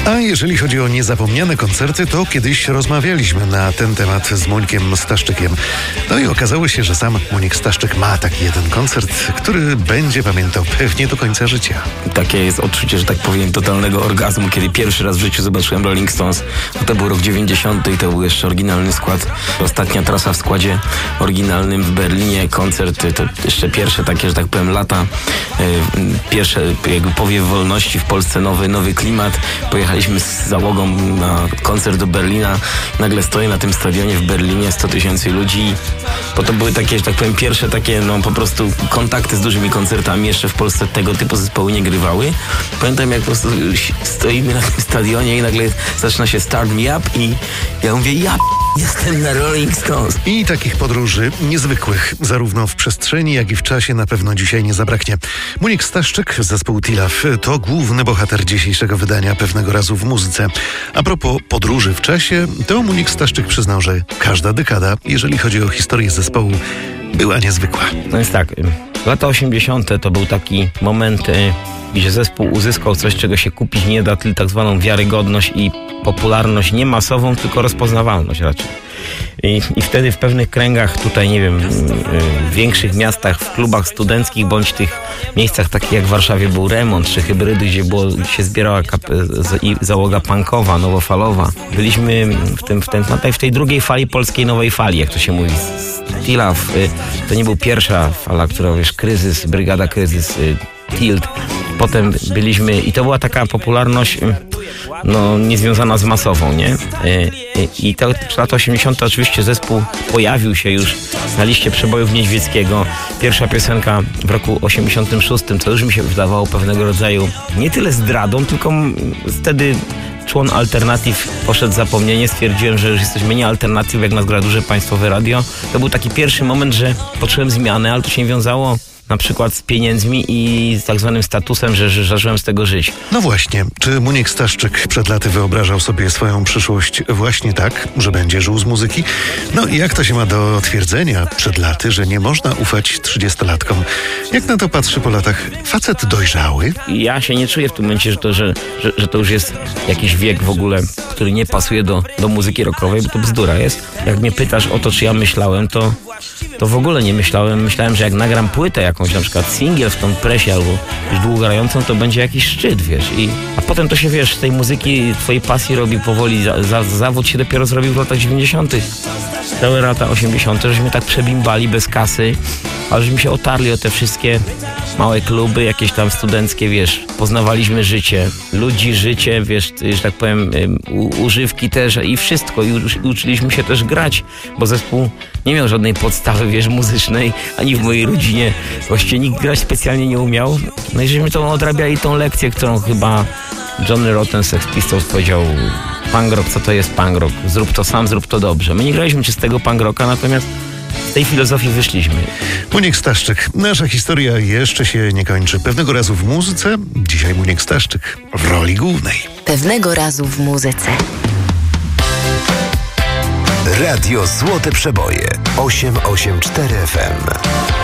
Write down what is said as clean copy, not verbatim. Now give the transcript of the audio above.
A jeżeli chodzi o niezapomniane koncerty, to kiedyś rozmawialiśmy na ten temat z Mońkiem Staszczykiem. No i okazało się, że sam Mońk Staszczyk ma taki jeden koncert, który będzie pamiętał pewnie do końca życia. Takie jest odczucie, że tak powiem, totalnego orgazmu, kiedy pierwszy raz w życiu zobaczyłem Rolling Stones. To był rok 90. i to był jeszcze oryginalny skład. Ostatnia trasa w składzie oryginalnym w Berlinie. Koncert, to jeszcze pierwsze takie, że tak powiem, lata. Pierwsze jakby powiew wolności w Polsce, nowy klimat. Pojechaliśmy z załogą na koncert do Berlina. Nagle stoję na tym stadionie w Berlinie, 100 000 ludzi. Bo to były takie, że tak powiem, pierwsze takie, po prostu kontakty z dużymi koncertami. Jeszcze w Polsce tego typu zespoły nie grywały. Pamiętam, jak po prostu stoimy na tym stadionie i nagle zaczyna się Start Me Up i ja mówię, jestem na Rolling Stones. I takich podróży niezwykłych, zarówno w przestrzeni, jak i w czasie na pewno dzisiaj nie zabraknie. Mońk Staszczyk, zespół Tilaf, to główny bohater dzisiejszego wydania Pewnego razu w muzyce. A propos podróży w czasie, to Mońk Staszczyk przyznał, że każda dekada, jeżeli chodzi o historię zespołu, była niezwykła. No jest tak, lata 80. to był taki moment, gdzie zespół uzyskał coś, czego się kupić nie da, tylko tak zwaną wiarygodność i popularność nie masową, tylko rozpoznawalność raczej. I wtedy w pewnych kręgach, tutaj nie wiem, w większych miastach, w klubach studenckich, bądź tych miejscach takich jak w Warszawie był Remont, czy Hybrydy, gdzie się zbierała załoga punkowa, nowofalowa. Byliśmy w tej drugiej fali polskiej nowej fali, jak to się mówi. Tilaf, to nie był pierwsza fala, która, kryzys, brygada kryzys, Tilt. Potem byliśmy i to była taka popularność niezwiązana z masową, nie? I to w latach 80. oczywiście zespół pojawił się już na liście przebojów Niedźwieckiego. Pierwsza piosenka w roku 86, to już mi się wydawało pewnego rodzaju nie tyle zdradą, tylko wtedy człon Alternatyw poszedł w zapomnienie. Stwierdziłem, że już jesteśmy nie Alternatyw, jak nas gra duże państwowe radio. To był taki pierwszy moment, że poczułem zmianę, ale to się wiązało na przykład z pieniędzmi i z tak zwanym statusem, że zacząłem z tego żyć. No właśnie, czy Mońk Staszczyk przed laty wyobrażał sobie swoją przyszłość właśnie tak, że będzie żył z muzyki? No i jak to się ma do twierdzenia przed laty, że nie można ufać 30-latkom? Jak na to patrzy po latach facet dojrzały? Ja się nie czuję w tym momencie, że to już jest jakiś wiek w ogóle, który nie pasuje do muzyki rockowej, bo to bzdura jest. Jak mnie pytasz o to, czy ja myślałem, to w ogóle nie myślałem. Myślałem, że jak nagram płytę jakąś, na przykład singiel w tą presie albo już długo grającą, to będzie jakiś szczyt, a potem to się, z tej muzyki, twojej pasji robi powoli, zawód się dopiero zrobił w latach 90. Całe lata 80. żeśmy tak przebimbali bez kasy, ale żeśmy się otarli o te wszystkie małe kluby, jakieś tam studenckie, poznawaliśmy życie, ludzi, życie, że tak powiem, używki też i wszystko. I uczyliśmy się też grać, bo zespół nie miał żadnej podstawy, muzycznej, ani w mojej rodzinie. Właściwie nikt grać specjalnie nie umiał. No i żeśmy to odrabiali tą lekcję, którą chyba Johnny Rotten z Sex Pistols powiedział: punk rock, co to jest punk rock? Zrób to sam, zrób to dobrze. My nie graliśmy czystego punk rocka, natomiast z tej filozofii wyszliśmy. Mońk Staszczyk. Nasza historia jeszcze się nie kończy. Pewnego razu w muzyce, dzisiaj Mońk Staszczyk w roli głównej. Pewnego razu w muzyce. Radio Złote Przeboje 884 FM.